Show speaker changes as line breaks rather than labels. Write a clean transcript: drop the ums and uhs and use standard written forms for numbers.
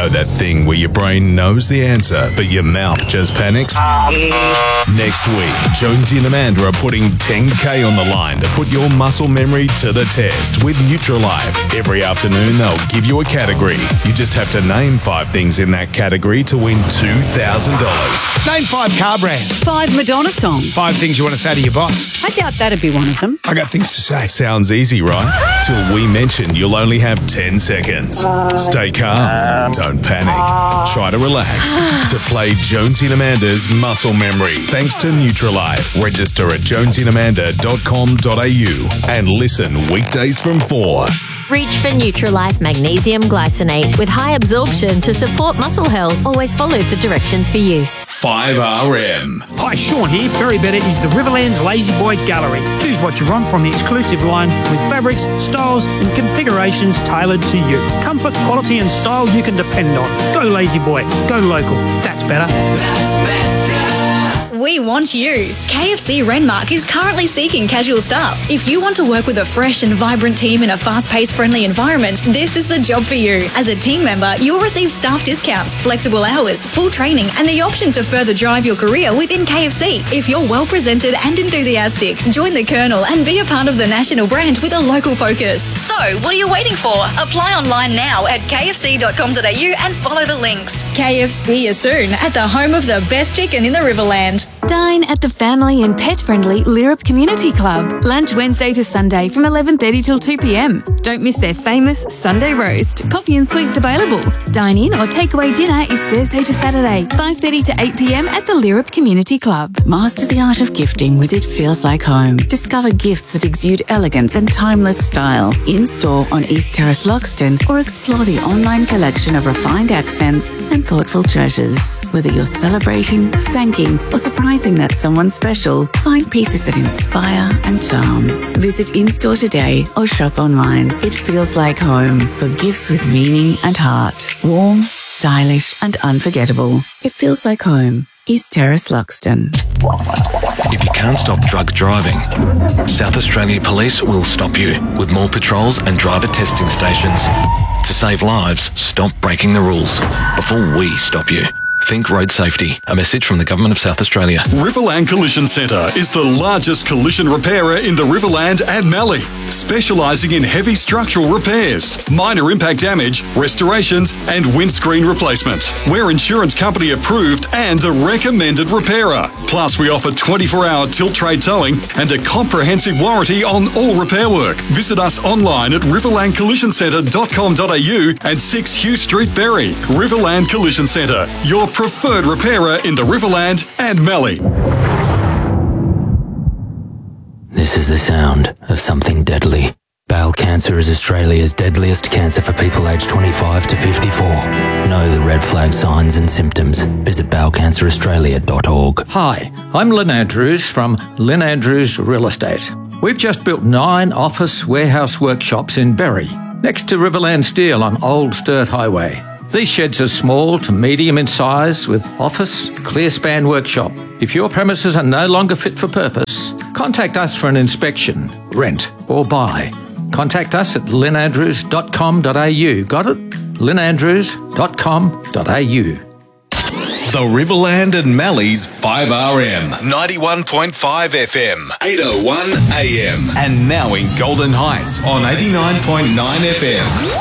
know that thing where your brain knows the answer, but your mouth just panics? Next week, Jonesy and Amanda are putting 10K on the line to put your muscle memory to the test with Nutrilife. Every afternoon, they'll give you a category. You just have to name 5 things in that category to win $2,000.
Name 5 car brands.
5 Madonna songs.
5 things you want to say to your boss.
I doubt that'd be one of them.
I got things to say.
Sounds easy, right? Till we mention you'll only have 10 seconds. Stay calm. Don't panic. Try to relax. To play Jonesy and Amanda's Muscle Memory. Thanks to Nutrilife. Register at jonesyandamanda.com.au and listen weekdays from 4.
Reach for Nutrilife Magnesium Glycinate with high absorption to support muscle health. Always follow the directions for use.
5RM.
Hi, Sean here. Berry Better is the Riverlands Lazy Boy Gallery. Choose what you want from the exclusive line with fabrics, styles and configurations tailored to you. Comfort, quality and style you can depend on. Go Lazy Boy. Go local. That's better.
That's better. We want you. KFC Renmark is currently seeking casual staff. If you want to work with a fresh and vibrant team in a fast-paced, friendly environment, this is the job for you. As a team member, you'll receive staff discounts, flexible hours, full training, and the option to further drive your career within KFC. If you're well-presented and enthusiastic, join the Colonel and be a part of the national brand with a local focus. So, what are you waiting for? Apply online now at kfc.com.au and follow the links. KFC is soon at the home of the best chicken in the Riverland.
Dine at the family and pet-friendly Lirrup Community Club. Lunch Wednesday to Sunday from 11:30 till 2 p.m. Don't miss their famous Sunday roast. Coffee and sweets available. Dine-in or takeaway dinner is Thursday to Saturday, 5:30 to 8 p.m. at the Lirrup Community Club.
Master the art of gifting with It Feels Like Home. Discover gifts that exude elegance and timeless style in-store on East Terrace, Loxton, or explore the online collection of refined accents and thoughtful treasures. Whether you're celebrating, thanking, or surprising that someone special, find pieces that inspire and charm. Visit in-store today or shop online. It Feels Like Home for gifts with meaning and heart. Warm, stylish and unforgettable. It Feels Like Home. East Terrace, Loxton.
If you can't stop drug driving, South Australia Police will stop you with more patrols and driver testing stations. To save lives, stop breaking the rules before we stop you. Think road safety. A message from the Government of South Australia.
Riverland Collision Centre is the largest collision repairer in the Riverland and Mallee, specialising in heavy structural repairs, minor impact damage, restorations and windscreen replacement. We're insurance company approved and a recommended repairer. Plus we offer 24-hour tilt tray towing and a comprehensive warranty on all repair work. Visit us online at riverlandcollisioncentre.com.au and 6 Hugh Street, Berry. Riverland Collision Centre, your preferred repairer in the Riverland and Mallee.
This is the sound of something deadly. Bowel cancer is Australia's deadliest cancer for people aged 25 to 54. Know the red flag signs and symptoms. Visit bowelcanceraustralia.org.
Hi, I'm Lynn Andrews from Lynn Andrews Real Estate. We've just built 9 office warehouse workshops in Berry, next to Riverland Steel on Old Sturt Highway. These sheds are small to medium in size with office, clear span workshop. If your premises are no longer fit for purpose, contact us for an inspection, rent or buy. Contact us at lynandrews.com.au. Got it? lynandrews.com.au.
The Riverland and Mallee's 5RM, 91.5 FM, 801 AM, and now in Golden Heights on 89.9 FM.